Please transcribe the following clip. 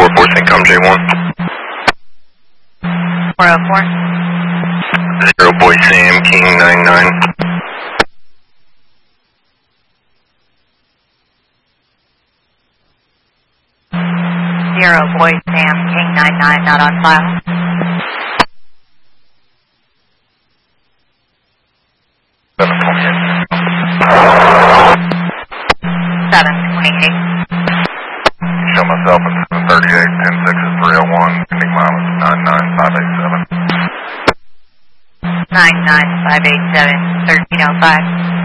404 Syncom J1. 404. 0 Boy Sam King 99. Boy Sam King 99, not on file. 728. Show myself at 738, 10-6 is 301, pending mileage 99587. 99587, 1305.